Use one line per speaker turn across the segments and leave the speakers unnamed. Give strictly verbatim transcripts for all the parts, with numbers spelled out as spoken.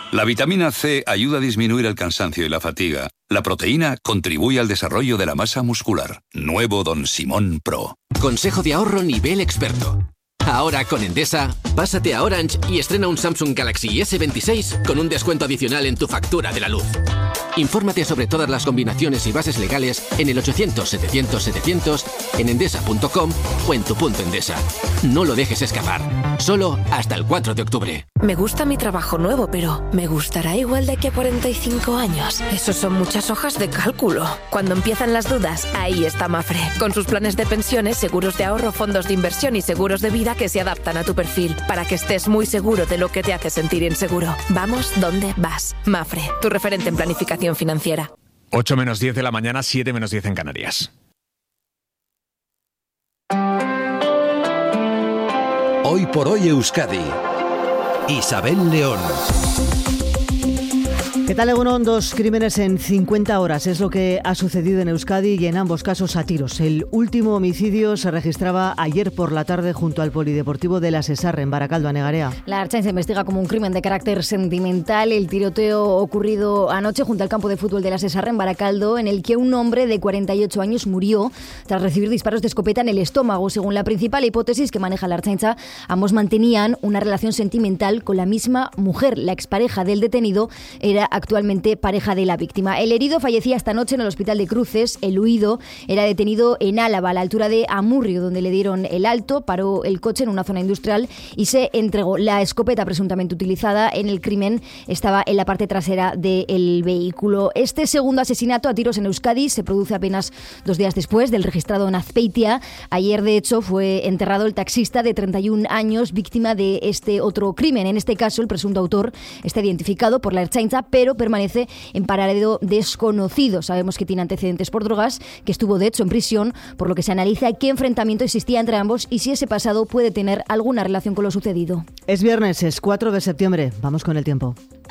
La vitamina C ayuda a disminuir el cansancio y la fatiga. La proteína contribuye al desarrollo de la masa muscular. Nuevo Don Simón Pro.
Consejo de ahorro nivel experto. Ahora con Endesa, pásate a Orange y estrena un Samsung Galaxy ese veintiséis con un descuento adicional en tu factura de la luz. Infórmate sobre todas las combinaciones y bases legales en el ochocientos setecientos setecientos, en endesa punto com o en tu punto Endesa. No lo dejes escapar. Solo hasta el cuatro de octubre.
Me gusta mi trabajo nuevo, pero ¿me gustará igual de aquí a cuarenta y cinco años? Esos son muchas hojas de cálculo. Cuando empiezan las dudas, ahí está Mafre. Con sus planes de pensiones, seguros de ahorro, fondos de inversión y seguros de vida que se adaptan a tu perfil, para que estés muy seguro de lo que te hace sentir inseguro. Vamos donde vas. Mafre, tu referente en planificación financiera.
ocho menos diez de la mañana, siete menos diez en Canarias.
Hoy por hoy Euskadi. Isabel León.
¿Qué tal, Egunon? Dos crímenes en cincuenta horas es lo que ha sucedido en Euskadi y en ambos casos a tiros. El último homicidio se registraba ayer por la tarde junto al polideportivo de la Sesarre, en Barakaldo, Anegarea.
La Ertzaintza investiga como un crimen de carácter sentimental el tiroteo ocurrido anoche junto al campo de fútbol de la Sesarre, en Barakaldo, en el que un hombre de cuarenta y ocho años murió tras recibir disparos de escopeta en el estómago. Según la principal hipótesis que maneja la Ertzaintza, ambos mantenían una relación sentimental con la misma mujer. La expareja del detenido era actualmente pareja de la víctima. El herido fallecía esta noche en el hospital de Cruces. El huido era detenido en Álava, a la altura de Amurrio, donde le dieron el alto, paró el coche en una zona industrial y se entregó. La escopeta presuntamente utilizada en el crimen estaba en la parte trasera del vehículo. Este segundo asesinato a tiros en Euskadi se produce apenas dos días después del registrado en Azpeitia. Ayer, de hecho, fue enterrado el taxista de treinta y un años, víctima de este otro crimen. En este caso, el presunto autor está identificado por la Ertzaintza, pero permanece en paradero desconocido. Sabemos que tiene antecedentes por drogas, que estuvo de hecho en prisión, por lo que se analiza qué enfrentamiento existía entre ambos y si ese pasado puede tener alguna relación con lo sucedido.
Es viernes, es cuatro de septiembre. Vamos con el tiempo.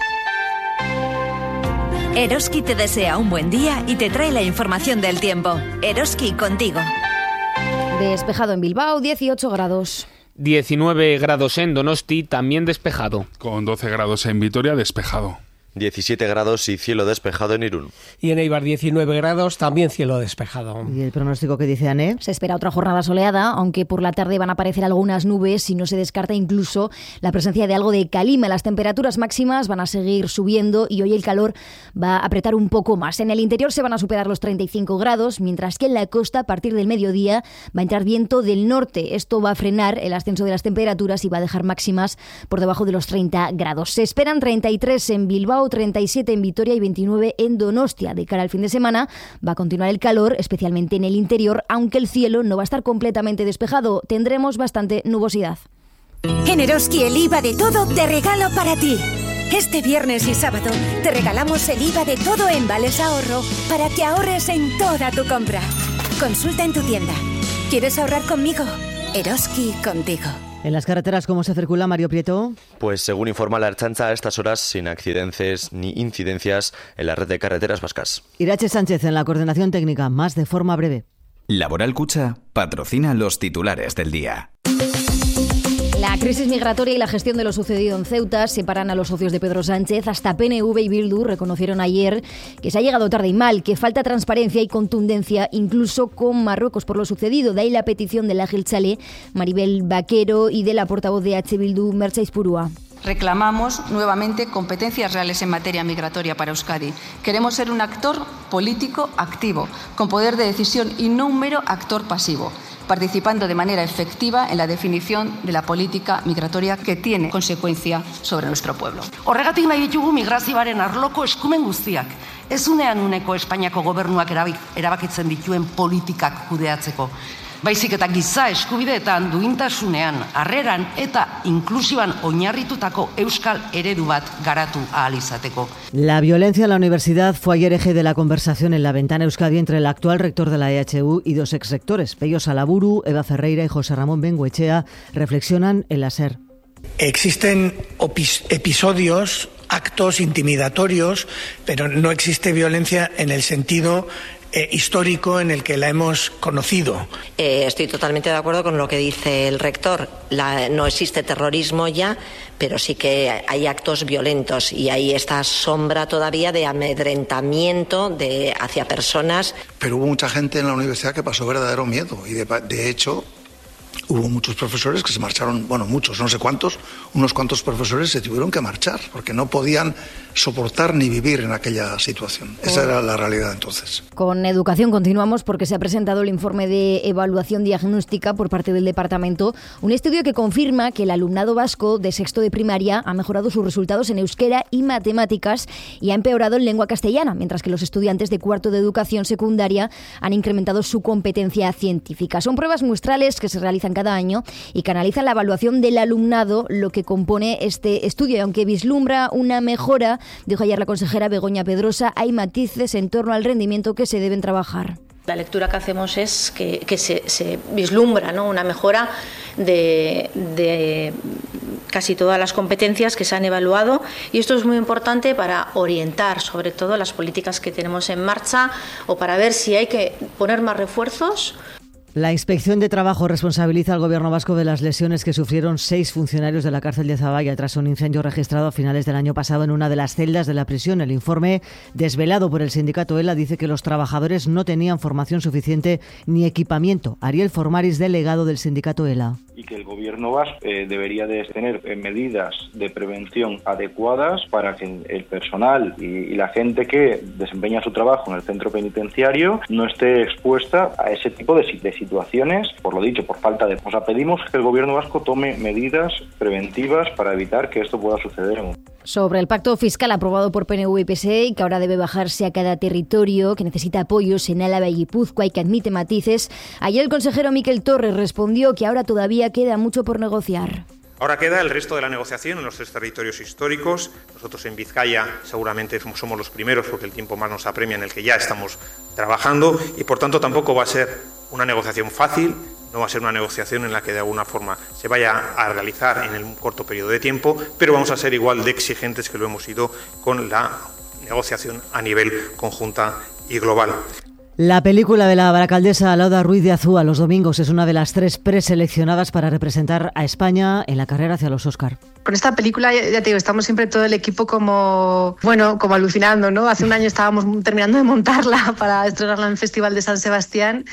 Eroski te desea un buen día y te trae la información del tiempo. Eroski, contigo.
Despejado en Bilbao, dieciocho grados.
diecinueve grados en Donosti, también despejado.
Con doce grados en Vitoria, despejado.
diecisiete grados y cielo despejado en Irún.
Y en Eibar diecinueve grados, también cielo despejado.
¿Y el pronóstico que dice Ané?
Se espera otra jornada soleada, aunque por la tarde van a aparecer algunas nubes y no se descarta incluso la presencia de algo de calima. Las temperaturas máximas van a seguir subiendo y hoy el calor va a apretar un poco más. En el interior se van a superar los treinta y cinco grados, mientras que en la costa a partir del mediodía va a entrar viento del norte. Esto va a frenar el ascenso de las temperaturas y va a dejar máximas por debajo de los treinta grados. Se esperan treinta y tres en Bilbao, treinta y siete en Vitoria y veintinueve en Donostia. De cara al fin de semana va a continuar el calor, especialmente en el interior, aunque el cielo no va a estar completamente despejado. Tendremos bastante nubosidad.
En Eroski el I V A de todo te regalo para ti. Este viernes y sábado te regalamos el I V A de todo en Vales Ahorro para que ahorres en toda tu compra. Consulta en tu tienda. ¿Quieres ahorrar conmigo? Eroski, contigo.
En las carreteras, ¿cómo se circula, Mario Prieto?
Pues según informa la Ertzaintza, a estas horas sin accidentes ni incidencias en la red de carreteras vascas.
Irache Sánchez en la coordinación técnica, más de forma breve.
Laboral Cucha patrocina los titulares del día.
La crisis migratoria y la gestión de lo sucedido en Ceuta separan a los socios de Pedro Sánchez. Hasta P N V y Bildu reconocieron ayer que se ha llegado tarde y mal, que falta transparencia y contundencia, incluso con Marruecos, por lo sucedido. De ahí la petición de la Geltzale, Maribel Vaquero, y de la portavoz de H. Bildu, Mertxe Izpurua.
Reclamamos nuevamente competencias reales en materia migratoria para Euskadi. Queremos ser un actor político activo, con poder de decisión y no un mero actor pasivo, participando de manera efectiva en la definición de la política migratoria que tiene consecuencia sobre nuestro pueblo.
Horregatik nahi ditugu migrazioaren arloko eskumen guztiak. Ez unean uneko Espainiako gobernuak erabakitzen dituen politikak kudeatzeko. Baizik eta giza eskubideetan, duintasunean, harreran eta inklusiban oinarritutako euskal eredu bat garatu ahal izateko.
La violencia en la universidad fue ayer eje de la conversación en la ventana Euskadi entre el actual rector de la E H U y dos exrectores. Pello Salaburu, Eva Ferreira y José Ramón Bengoechea reflexionan en la SER.
Existen episodios, actos intimidatorios, pero no existe violencia en el sentido eh, histórico en el que la hemos conocido.
Eh, estoy totalmente de acuerdo con lo que dice el rector. La, no existe terrorismo ya, pero sí que hay actos violentos y hay esta sombra todavía de amedrentamiento de, hacia personas.
Pero hubo mucha gente en la universidad que pasó verdadero miedo y de, de hecho hubo muchos profesores que se marcharon, bueno, muchos, no sé cuántos, unos cuantos profesores se tuvieron que marchar porque no podían soportar ni vivir en aquella situación. Esa era la realidad entonces.
Con educación continuamos porque se ha presentado el informe de evaluación diagnóstica por parte del departamento, un estudio que confirma que el alumnado vasco de sexto de primaria ha mejorado sus resultados en euskera y matemáticas y ha empeorado en lengua castellana, mientras que los estudiantes de cuarto de educación secundaria han incrementado su competencia científica. Son pruebas muestrales que se realizan cada año y que analizan la evaluación del alumnado, lo que compone este estudio. Y aunque vislumbra una mejora, dijo ayer la consejera Begoña Pedrosa, hay matices en torno al rendimiento que se deben trabajar.
La lectura que hacemos es que, que se, se vislumbra, ¿no?, una mejora de, de casi todas las competencias que se han evaluado, y esto es muy importante para orientar sobre todo las políticas que tenemos en marcha o para ver si hay que poner más refuerzos.
La Inspección de Trabajo responsabiliza al Gobierno vasco de las lesiones que sufrieron seis funcionarios de la cárcel de Zaballa tras un incendio registrado a finales del año pasado en una de las celdas de la prisión. El informe, desvelado por el sindicato ELA, dice que los trabajadores no tenían formación suficiente ni equipamiento. Ariel Formaris, delegado del sindicato ELA.
Y que el Gobierno vasco eh, debería de tener eh, medidas de prevención adecuadas para que el personal y, y la gente que desempeña su trabajo en el centro penitenciario no esté expuesta a ese tipo de, de situaciones, por lo dicho, por falta de... O sea, pedimos que el Gobierno vasco tome medidas preventivas para evitar que esto pueda suceder.
Sobre el pacto fiscal aprobado por P N V y P S E y que ahora debe bajarse a cada territorio, que necesita apoyos en Álava y Guipúzcoa y que admite matices, ayer el consejero Miquel Torres respondió que ahora todavía queda mucho por negociar.
Ahora queda el resto de la negociación en los tres territorios históricos. Nosotros en Vizcaya seguramente somos los primeros porque el tiempo más nos apremia, en el que ya estamos trabajando, y por tanto tampoco va a ser una negociación fácil, no va a ser una negociación en la que de alguna forma se vaya a realizar en un corto periodo de tiempo, pero vamos a ser igual de exigentes que lo hemos sido con la negociación a nivel conjunta y global.
La película de la baracaldesa Lauda Ruiz de Azúa los domingos es una de las tres preseleccionadas para representar a España en la carrera hacia los Óscar.
Con esta película, ya te digo, estamos siempre todo el equipo como, bueno, como alucinando, ¿no? Hace un año estábamos terminando de montarla para estrenarla en el Festival de San Sebastián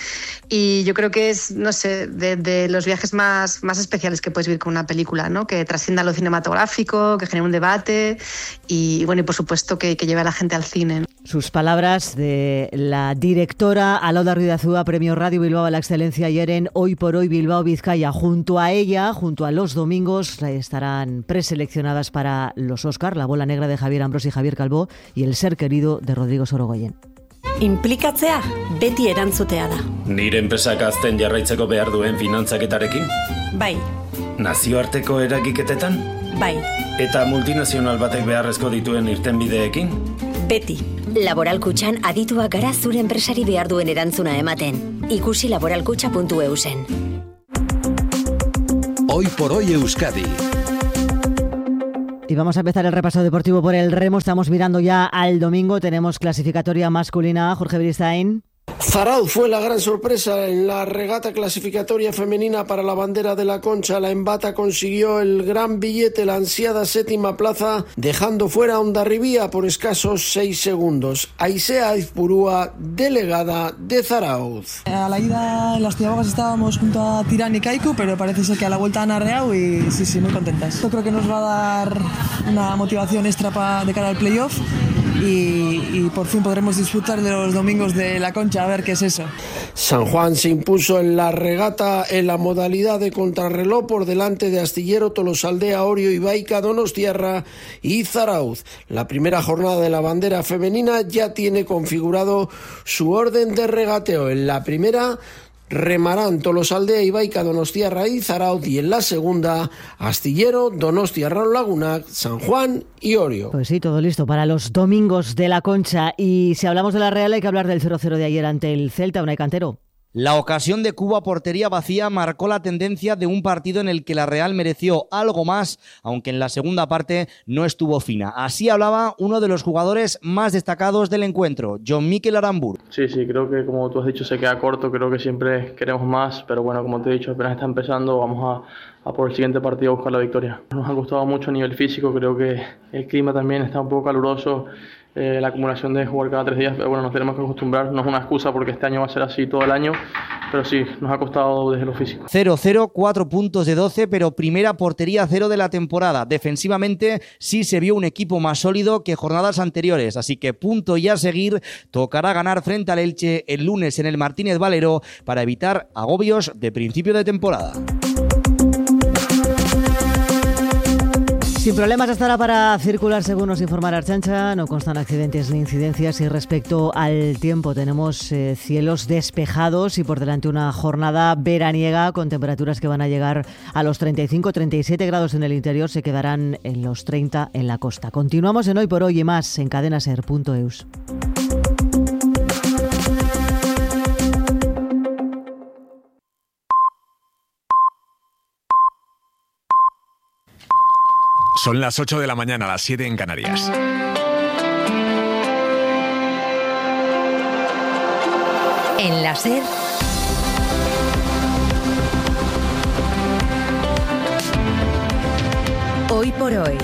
y yo creo que es, no sé, de, de los viajes más, más especiales que puedes vivir con una película, ¿no? Que trascienda lo cinematográfico, que genere un debate y, bueno, y por supuesto que, que lleve a la gente al cine, ¿no?
Sus palabras de la directora Lauda Ruiz de Azúa, Premio Radio Bilbao a la Excelencia ayer en Hoy por Hoy Bilbao Vizcaya. Junto a ella, junto a los domingos, estarán preseleccionadas para los Óscar, La bola negra de Javier Ambrós y Javier Calvo y El ser querido de Rodrigo Sorogoyen.
Inplikatzea beti erantzutea da.
Nire enpresak azten jarraitzeko behar duen finantzaketarekin?
Bai.
Nazioarteko eragiketetan?
Bai.
Eta multinazional batek beharrezko dituen irtenbideekin?
Beti.
Laboral Kutxan adituak gara zure enpresari behar duen erantzuna ematen. Ikusi laboralkutxa puntu e u zen.
Hoy por hoy Euskadi.
Y vamos a empezar el repaso deportivo por el remo. Estamos mirando ya al domingo. Tenemos clasificatoria masculina. Jorge Beristain.
Zarauz fue la gran sorpresa en la regata clasificatoria femenina para la bandera de la Concha. La embata consiguió el gran billete, la ansiada séptima plaza, dejando fuera a Hondarribía por escasos seis segundos. Aisea Aizpurúa, delegada de Zarauz.
A la ida en las Tiabogas estábamos junto a Tirán y Kaiku, pero parece ser que a la vuelta han arreado y sí, sí, muy contentas. Yo creo que nos va a dar una motivación extra para de cara al playoff. Y, y por fin podremos disfrutar de los domingos de la Concha, a ver qué es eso.
San Juan se impuso en la regata en la modalidad de contrarreloj por delante de Astillero, Tolosaldea, Orio, Ibaica, Donostiarra y Zarauz. La primera jornada de la bandera femenina ya tiene configurado su orden de regateo. En la primera remarán Tolosaldea, Ibaica, Donostiarra y Zarauz, y en la segunda Astillero, Donostiarra, Lagunac, San Juan y Orio.
Pues sí, todo listo para los domingos de la Concha. Y si hablamos de la Real hay que hablar del cero cero de ayer ante el Celta. Unai Cantero.
La ocasión de Cuba, portería vacía, marcó la tendencia de un partido en el que la Real mereció algo más, aunque en la segunda parte no estuvo fina. Así hablaba uno de los jugadores más destacados del encuentro, Jon Mikel Aramburu.
Sí, sí, creo que como tú has dicho se queda corto, creo que siempre queremos más, pero bueno, como te he dicho, apenas está empezando, vamos a, a por el siguiente partido a buscar la victoria. Nos ha costado mucho a nivel físico, creo que el clima también está un poco caluroso. Eh, la acumulación de jugar cada tres días, pero bueno, nos tenemos que acostumbrar, no es una excusa porque este año va a ser así todo el año, pero sí, nos ha costado desde lo físico.
cero cero, cuatro puntos de doce, pero primera portería cero de la temporada. Defensivamente sí se vio un equipo más sólido que jornadas anteriores, así que punto y a seguir, tocará ganar frente al Elche el lunes en el Martínez Valero para evitar agobios de principio de temporada.
Sin problemas estará para circular, según nos informa Archancha. No constan accidentes ni incidencias. Y respecto al tiempo, tenemos eh, cielos despejados y por delante una jornada veraniega con temperaturas que van a llegar a los treinta y cinco, treinta y siete grados en el interior. Se quedarán en los treinta en la costa. Continuamos en Hoy por Hoy y más en cadena ser punto eus.
Son las ocho de la mañana, las siete en Canarias.
En la SER, Hoy por Hoy.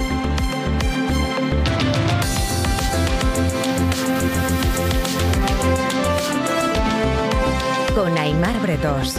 Con Aimar Bretós.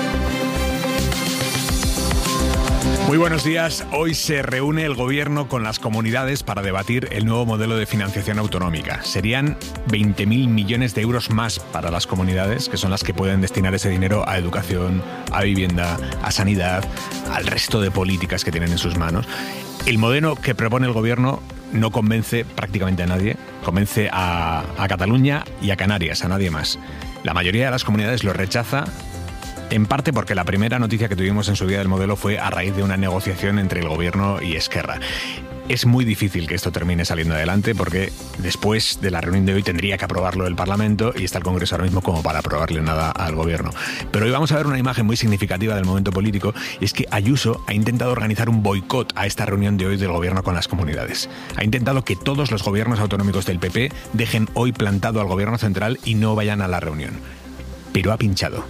Muy buenos días. Hoy se reúne el Gobierno con las comunidades para debatir el nuevo modelo de financiación autonómica. Serían veinte mil millones de euros más para las comunidades, que son las que pueden destinar ese dinero a educación, a vivienda, a sanidad, al resto de políticas que tienen en sus manos. El modelo que propone el Gobierno no convence prácticamente a nadie. Convence a, a Cataluña y a Canarias, a nadie más. La mayoría de las comunidades lo rechaza, en parte porque la primera noticia que tuvimos en su día del modelo fue a raíz de una negociación entre el Gobierno y Esquerra. Es muy difícil que esto termine saliendo adelante porque después de la reunión de hoy tendría que aprobarlo el Parlamento y está el Congreso ahora mismo como para aprobarle nada al Gobierno. Pero hoy vamos a ver una imagen muy significativa del momento político y es que Ayuso ha intentado organizar un boicot a esta reunión de hoy del Gobierno con las comunidades. Ha intentado que todos los gobiernos autonómicos del P P dejen hoy plantado al Gobierno central y no vayan a la reunión. Pero ha pinchado.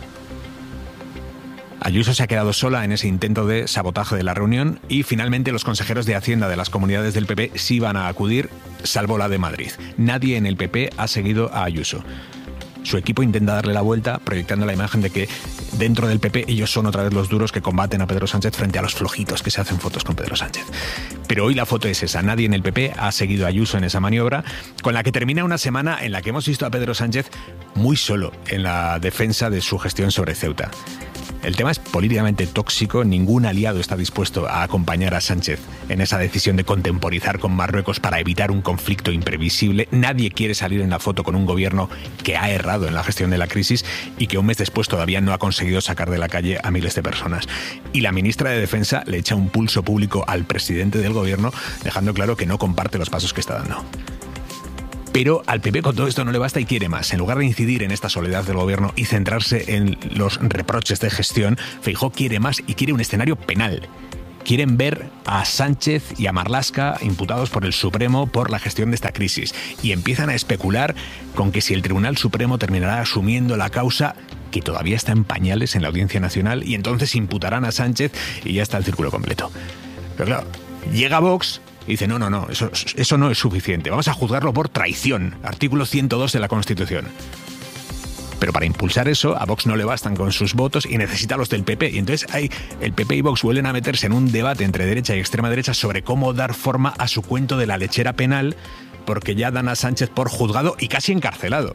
Ayuso se ha quedado sola en ese intento de sabotaje de la reunión y finalmente los consejeros de Hacienda de las comunidades del P P sí van a acudir, salvo la de Madrid. Nadie en el P P ha seguido a Ayuso. Su equipo intenta darle la vuelta, proyectando la imagen de que dentro del P P ellos son otra vez los duros que combaten a Pedro Sánchez frente a los flojitos que se hacen fotos con Pedro Sánchez. Pero hoy la foto es esa. Nadie en el P P ha seguido a Ayuso en esa maniobra, con la que termina una semana en la que hemos visto a Pedro Sánchez muy solo en la defensa de su gestión sobre Ceuta. El tema es políticamente tóxico, ningún aliado está dispuesto a acompañar a Sánchez en esa decisión de contemporizar con Marruecos para evitar un conflicto imprevisible. Nadie quiere salir en la foto con un gobierno que ha errado en la gestión de la crisis y que un mes después todavía no ha conseguido sacar de la calle a miles de personas. Y la ministra de Defensa le echa un pulso público al presidente del gobierno, dejando claro que no comparte los pasos que está dando. Pero al P P con todo esto no le basta y quiere más. En lugar de incidir en esta soledad del gobierno y centrarse en los reproches de gestión, Feijóo quiere más y quiere un escenario penal. Quieren ver a Sánchez y a Marlaska imputados por el Supremo por la gestión de esta crisis. Y empiezan a especular con que si el Tribunal Supremo terminará asumiendo la causa, que todavía está en pañales en la Audiencia Nacional, y entonces imputarán a Sánchez y ya está el círculo completo. Pero claro, llega Vox y dice, no, no, no, eso, eso no es suficiente. Vamos a juzgarlo por traición. Artículo ciento dos de la Constitución. Pero para impulsar eso, a Vox no le bastan con sus votos y necesita los del P P. Y entonces hay, el P P y Vox vuelven a meterse en un debate entre derecha y extrema derecha sobre cómo dar forma a su cuento de la lechera penal, porque ya dan a Sánchez por juzgado y casi encarcelado.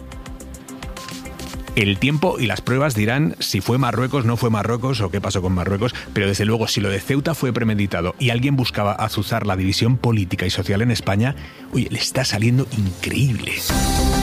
El tiempo y las pruebas dirán si fue Marruecos, no fue Marruecos o qué pasó con Marruecos, pero desde luego si lo de Ceuta fue premeditado y alguien buscaba azuzar la división política y social en España, oye, le está saliendo increíble.